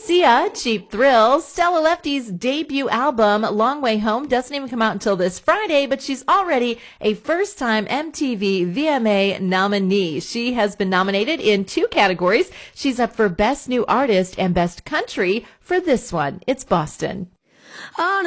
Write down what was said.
Sia, Cheap Thrills. Stella Lefty's debut album, Long Way Home, doesn't even come out until this Friday, but she's already a first-time MTV VMA nominee. She has been nominated in 2 categories. She's up for Best New Artist and Best Country for this one. It's Boston.